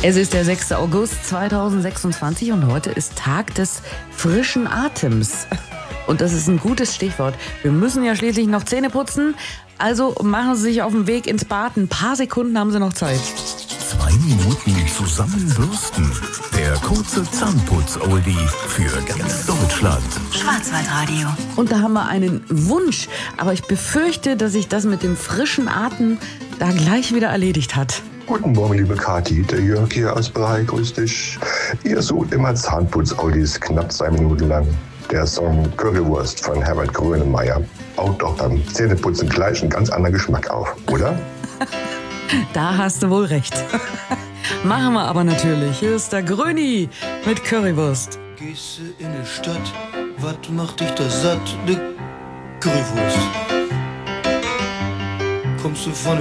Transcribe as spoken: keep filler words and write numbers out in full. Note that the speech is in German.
Es ist der sechster August zweitausendsechsundzwanzig und heute ist Tag des frischen Atems. Und das ist ein gutes Stichwort. Wir müssen ja schließlich noch Zähne putzen, also machen Sie sich auf den Weg ins Bad. Ein paar Sekunden haben Sie noch Zeit. Zwei Minuten zusammenbürsten. Der kurze Zahnputz-Oldie für ganz Deutschland. Schwarzwaldradio. Und da haben wir einen Wunsch, aber ich befürchte, dass sich das mit dem frischen Atem da gleich wieder erledigt hat. Guten Morgen, liebe Kathi, der Jörg hier aus Brei, grüß dich. Ihr sucht immer Zahnputz-Oldies, knapp zwei Minuten lang. Der Song Currywurst von Herbert Grönemeyer baut doch beim Zähneputzen gleich einen ganz anderen Geschmack auf, oder? Da hast du wohl recht. Machen wir aber natürlich. Hier ist der Gröni mit Currywurst. Gehst du in die Stadt, was macht dich da satt? Ne Currywurst. Kommst du von